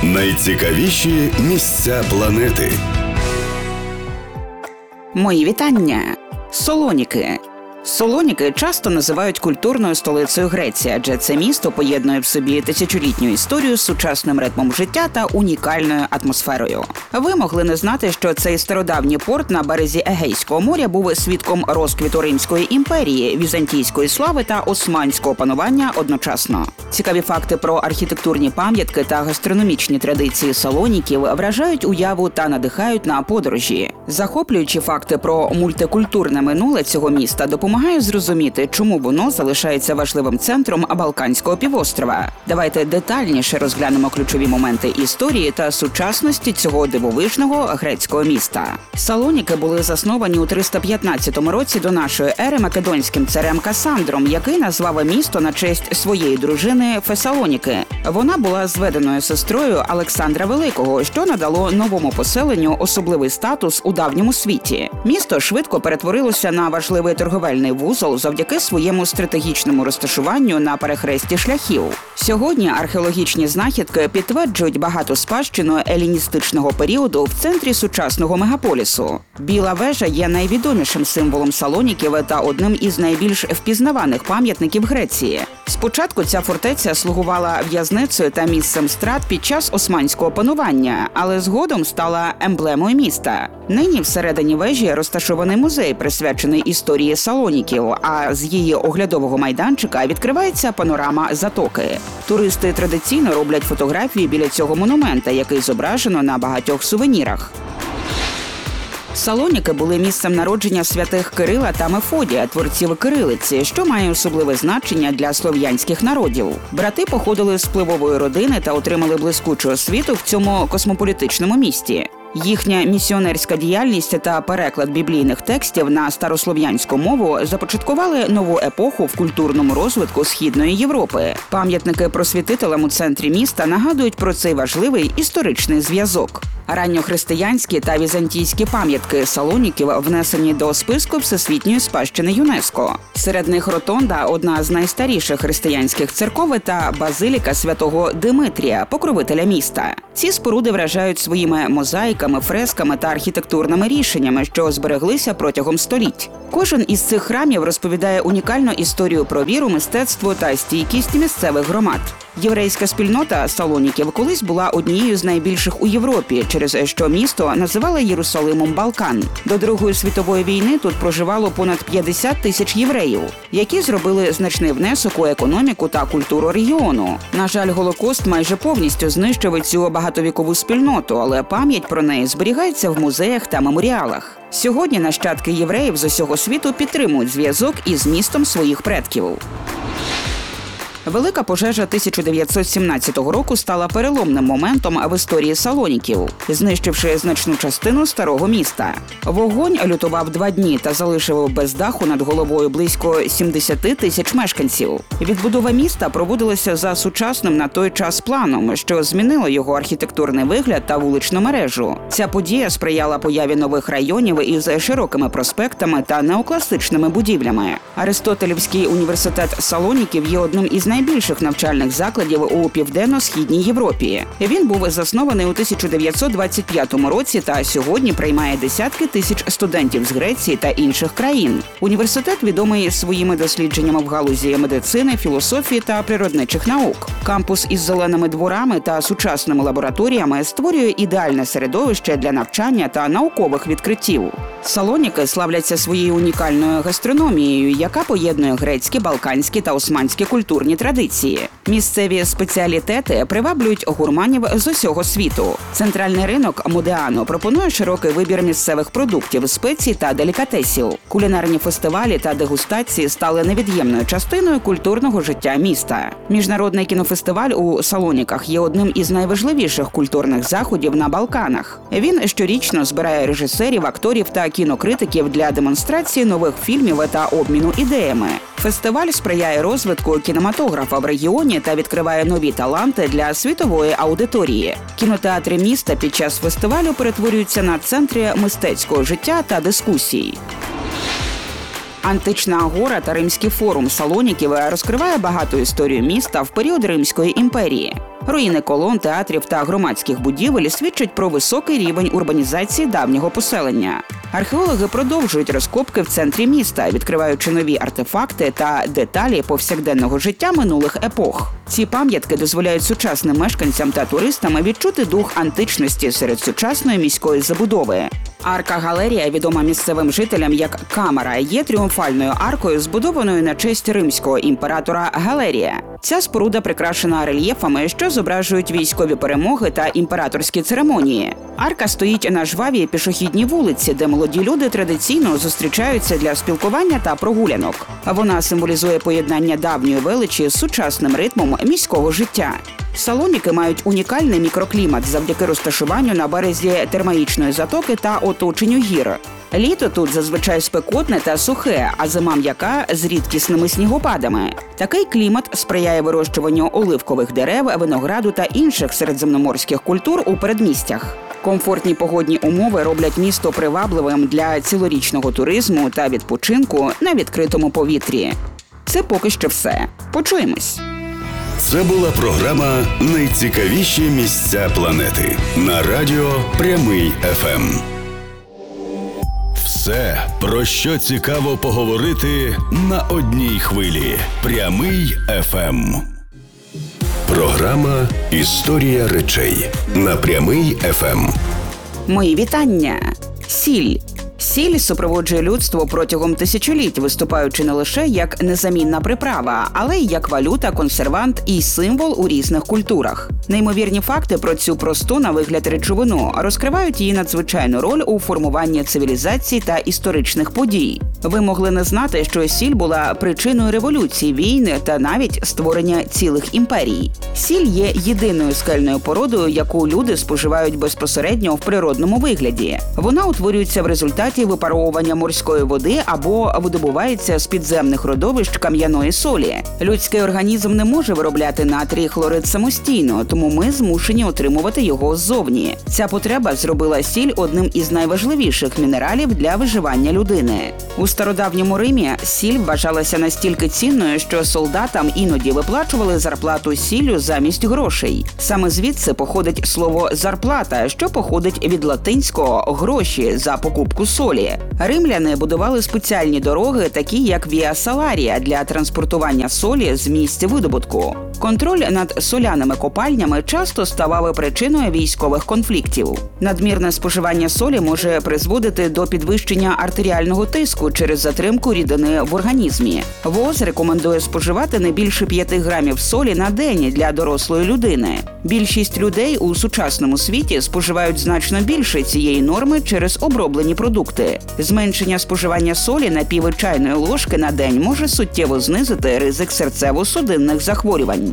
Найцікавіші місця планети. Мої вітання! Салоніки. Салоніки часто називають культурною столицею Греції, адже це місто поєднує в собі тисячолітню історію з сучасним ритмом життя та унікальною атмосферою. Ви могли не знати, що цей стародавній порт на березі Егейського моря був свідком розквіту Римської імперії, візантійської слави та османського панування одночасно. Цікаві факти про архітектурні пам'ятки та гастрономічні традиції Салоніків вражають уяву та надихають на подорожі. Захоплюючі факти про мультикультурне минуле цього міста допомагають зрозуміти, чому воно залишається важливим центром Балканського півострова. Давайте детальніше розглянемо ключові моменти історії та сучасності цього дивовижного грецького міста. Салоніки були засновані у 315 році до нашої ери македонським царем Касандром, який назвав місто на честь своєї дружини Фесалоніки. Вона була зведеною сестрою Олександра Великого, що надало новому поселенню особливий статус у давньому світі. Місто швидко перетворилося на важливий торговельний вузол завдяки своєму стратегічному розташуванню на перехресті шляхів. Сьогодні археологічні знахідки підтверджують багату спадщину еліністичного періоду в центрі сучасного мегаполісу. Біла вежа є найвідомішим символом Салоніків та одним із найбільш впізнаваних пам'ятників Греції. Спочатку ця фортеця слугувала в'язницею та місцем страт під час османського панування, але згодом стала емблемою міста. Нині всередині вежі розташований музей, присвячений історії Салоніків, а з її оглядового майданчика відкривається панорама затоки. Туристи традиційно роблять фотографії біля цього монумента, який зображено на багатьох сувенірах. Салоніки були місцем народження святих Кирила та Мефодія, творців кирилиці, що має особливе значення для слов'янських народів. Брати походили з впливової родини та отримали блискучу освіту в цьому космополітичному місті. Їхня місіонерська діяльність та переклад біблійних текстів на старослов'янську мову започаткували нову епоху в культурному розвитку Східної Європи. Пам'ятники просвітителям у центрі міста нагадують про цей важливий історичний зв'язок. Ранньохристиянські та візантійські пам'ятки Салоніків внесені до списку Всесвітньої спадщини ЮНЕСКО. Серед них Ротонда – одна з найстаріших християнських церков, та базиліка святого Димитрія, покровителя міста. Ці споруди вражають своїми мозаїками, фресками та архітектурними рішеннями, що збереглися протягом століть. Кожен із цих храмів розповідає унікальну історію про віру, мистецтво та стійкість місцевих громад. Єврейська спільнота Салоніків колись була однією з найбільших у Європі, через що місто називали Єрусалимом Балкан. До Другої світової війни тут проживало понад 50 тисяч євреїв, які зробили значний внесок у економіку та культуру регіону. На жаль, Голокост майже повністю знищив цю багатовікову спільноту, але пам'ять про неї зберігається в музеях та меморіалах. Сьогодні нащадки євреїв з усього світу підтримують зв'язок із містом своїх предків. Велика пожежа 1917 року стала переломним моментом в історії Салоніків, знищивши значну частину старого міста. Вогонь лютував 2 дні та залишив без даху над головою близько 70 тисяч мешканців. Відбудова міста проводилася за сучасним на той час планом, що змінило його архітектурний вигляд та вуличну мережу. Ця подія сприяла появі нових районів із широкими проспектами та неокласичними будівлями. Аристотелівський університет Салоніків є одним із найбільших навчальних закладів у Південно-Східній Європі. Він був заснований у 1925 році та сьогодні приймає десятки тисяч студентів з Греції та інших країн. Університет відомий своїми дослідженнями в галузі медицини, філософії та природничих наук. Кампус із зеленими дворами та сучасними лабораторіями створює ідеальне середовище для навчання та наукових відкриттів. Салоніки славляться своєю унікальною гастрономією, яка поєднує грецькі, балканські та османські культурні традиції. Місцеві спеціалітети приваблюють гурманів з усього світу. Центральний ринок Модеано пропонує широкий вибір місцевих продуктів, спецій та делікатесів. Кулінарні фестивалі та дегустації стали невід'ємною частиною культурного життя міста. Міжнародний кінофестиваль у Салоніках є одним із найважливіших культурних заходів на Балканах. Він щорічно збирає режисерів, акторів та кінокритиків для демонстрації нових фільмів та обміну ідеями. Фестиваль сприяє розвитку кінематографа в регіоні та відкриває нові таланти для світової аудиторії. Кінотеатри міста під час фестивалю перетворюються на центри мистецького життя та дискусій. Антична агора та Римський форум Салоніків розкриває багату історію міста в період Римської імперії. Руїни колон, театрів та громадських будівель свідчать про високий рівень урбанізації давнього поселення. Археологи продовжують розкопки в центрі міста, відкриваючи нові артефакти та деталі повсякденного життя минулих епох. Ці пам'ятки дозволяють сучасним мешканцям та туристам відчути дух античності серед сучасної міської забудови. Арка-галерія, відома місцевим жителям як Камера, є тріумфальною аркою, збудованою на честь римського імператора Галерія. Ця споруда прикрашена рельєфами, що зображують військові перемоги та імператорські церемонії. Арка стоїть на жвавій пішохідній вулиці, де молоді люди традиційно зустрічаються для спілкування та прогулянок. Вона символізує поєднання давньої величі з сучасним ритмом міського життя. Салоніки мають унікальний мікроклімат завдяки розташуванню на березі термаїчної затоки та оточенню гір. Літо тут зазвичай спекотне та сухе, а зима м'яка з рідкісними снігопадами. Такий клімат сприяє вирощуванню оливкових дерев, винограду та інших середземноморських культур у передмістях. Комфортні погодні умови роблять місто привабливим для цілорічного туризму та відпочинку на відкритому повітрі. Це поки що все. Почуємось! Це була програма «Найцікавіші місця планети» на радіо Прямий ФМ. Все, про що цікаво поговорити на одній хвилі. Прямий ФМ. Програма «Історія речей» на Прямий ФМ. Мої вітання! Сіль. Сіль супроводжує людство протягом тисячоліть, виступаючи не лише як незамінна приправа, але й як валюта, консервант і символ у різних культурах. Неймовірні факти про цю просту на вигляд речовину розкривають її надзвичайну роль у формуванні цивілізацій та історичних подій. Ви могли не знати, що сіль була причиною революцій, війн та навіть створення цілих імперій. Сіль є єдиною скельною породою, яку люди споживають безпосередньо в природному вигляді. Вона утворюється в результаті випаровування морської води або видобувається з підземних родовищ кам'яної солі. Людський організм не може виробляти натрій хлорид самостійно, тому ми змушені отримувати його ззовні. Ця потреба зробила сіль одним із найважливіших мінералів для виживання людини. У стародавньому Римі сіль вважалася настільки цінною, що солдатам іноді виплачували зарплату сіллю замість грошей. Саме звідси походить слово «зарплата», що походить від латинського «гроші» за покупку солі. Римляни будували спеціальні дороги, такі як Віа Саларія, для транспортування солі з місць видобутку. Контроль над соляними копальнями часто ставав причиною військових конфліктів. Надмірне споживання солі може призводити до підвищення артеріального тиску через затримку рідини в організмі. ВОЗ рекомендує споживати не більше 5 грамів солі на день для дорослої людини. Більшість людей у сучасному світі споживають значно більше цієї норми через оброблені продукти. Зменшення споживання солі на пів чайної ложки на день може суттєво знизити ризик серцево-судинних захворювань.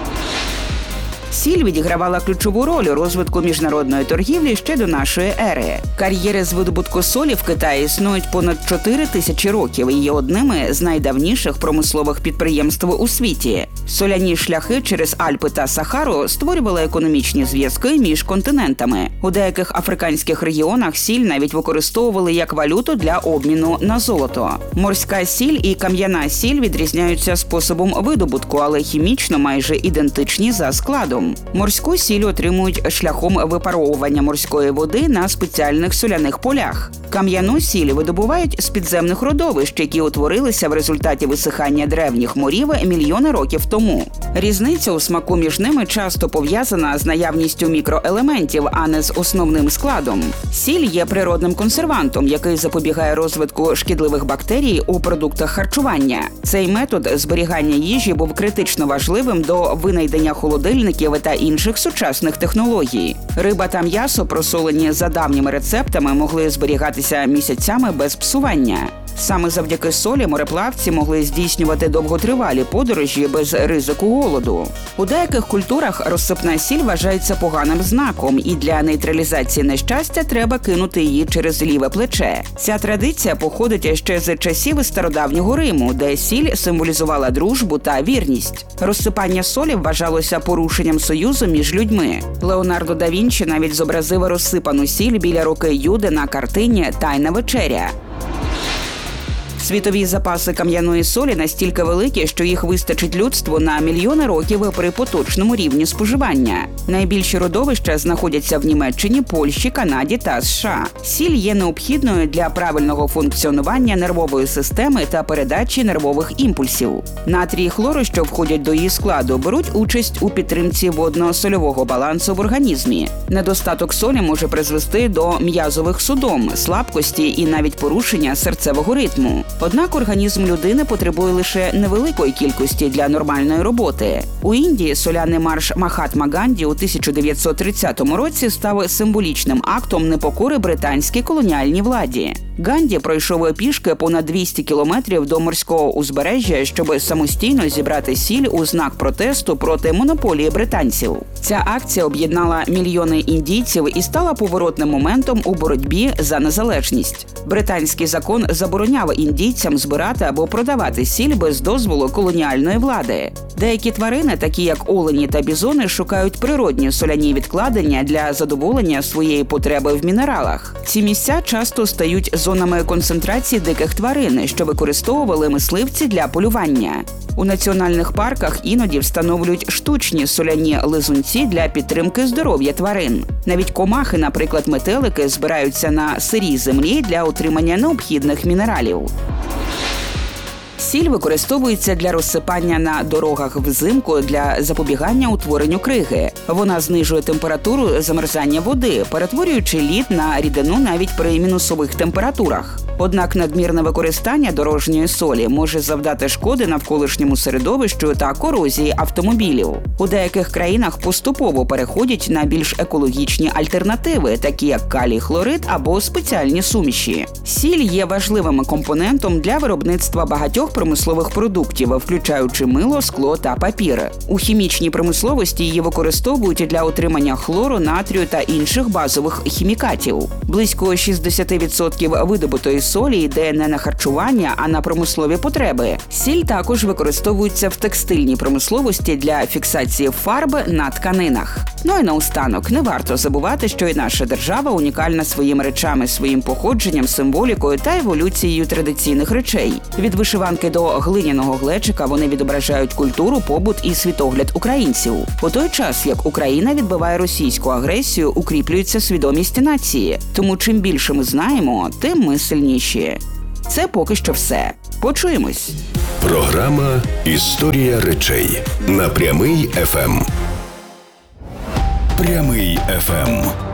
Сіль відігравала ключову роль у розвитку міжнародної торгівлі ще до нашої ери. Кар'єри з видобутку солі в Китаї існують понад 4000 років і є одними з найдавніших промислових підприємств у світі. Соляні шляхи через Альпи та Сахару створювали економічні зв'язки між континентами. У деяких африканських регіонах сіль навіть використовували як валюту для обміну на золото. Морська сіль і кам'яна сіль відрізняються способом видобутку, але хімічно майже ідентичні за складом. Морську сіль отримують шляхом випаровування морської води на спеціальних соляних полях. Кам'яну сіль видобувають з підземних родовищ, які утворилися в результаті висихання древніх морів мільйони років тому. Різниця у смаку між ними часто пов'язана з наявністю мікроелементів, а не з основним складом. Сіль є природним консервантом, який запобігає розвитку шкідливих бактерій у продуктах харчування. Цей метод зберігання їжі був критично важливим до винайдення холодильників та інших сучасних технологій. Риба та м'ясо, просолені за давніми рецептами, могли зберігатися місяцями без псування. Саме завдяки солі мореплавці могли здійснювати довготривалі подорожі без ризику голоду. У деяких культурах розсипна сіль вважається поганим знаком, і для нейтралізації нещастя треба кинути її через ліве плече. Ця традиція походить ще з часів стародавнього Риму, де сіль символізувала дружбу та вірність. Розсипання солі вважалося порушенням союзу між людьми. Леонардо да Вінчі навіть зобразив розсипану сіль біля руки Юди на картині «Тайна вечеря». Світові запаси кам'яної солі настільки великі, що їх вистачить людству на мільйони років при поточному рівні споживання. Найбільші родовища знаходяться в Німеччині, Польщі, Канаді та США. Сіль є необхідною для правильного функціонування нервової системи та передачі нервових імпульсів. Натрій і хлор, що входять до її складу, беруть участь у підтримці водно-сольового балансу в організмі. Недостаток солі може призвести до м'язових судом, слабкості і навіть порушення серцевого ритму. Однак організм людини потребує лише невеликої кількості для нормальної роботи. У Індії соляний марш Махатма Ганді у 1930 році став символічним актом непокори британській колоніальній владі. Ганді пройшов пішки понад 200 кілометрів до морського узбережжя, щоб самостійно зібрати сіль у знак протесту проти монополії британців. Ця акція об'єднала мільйони індійців і стала поворотним моментом у боротьбі за незалежність. Британський закон забороняв індійцям збирати або продавати сіль без дозволу колоніальної влади. Деякі тварини, такі як олені та бізони, шукають природні соляні відкладення для задоволення своєї потреби в мінералах. Ці місця часто стають зонами концентрації диких тварин, що використовували мисливці для полювання. У національних парках іноді встановлюють штучні соляні лизунці для підтримки здоров'я тварин. Навіть комахи, наприклад, метелики, збираються на сирій землі для отримання необхідних мінералів. Сіль використовується для розсипання на дорогах взимку для запобігання утворенню криги. Вона знижує температуру замерзання води, перетворюючи лід на рідину навіть при мінусових температурах. Однак надмірне використання дорожньої солі може завдати шкоди навколишньому середовищу та корозії автомобілів. У деяких країнах поступово переходять на більш екологічні альтернативи, такі як калій-хлорид або спеціальні суміші. Сіль є важливим компонентом для виробництва багатьох промислових продуктів, включаючи мило, скло та папір. У хімічній промисловості її використовують для отримання хлору, натрію та інших базових хімікатів. Близько 60% видобутої солі йде не на харчування, а на промислові потреби. Сіль також використовується в текстильній промисловості для фіксації фарб на тканинах. Ну і наостанок, не варто забувати, що і наша держава унікальна своїми речами, своїм походженням, символікою та еволюцією традиційних речей. Від вишиванки до глиняного глечика вони відображають культуру, побут і світогляд українців. У той час, як Україна відбиває російську агресію, укріплюється свідомість нації. Тому чим більше ми знаємо, тим ми сильніші. Це поки що все. Почуємось. Програма «Історія речей» на Прямий ФМ. Прямий ФМ.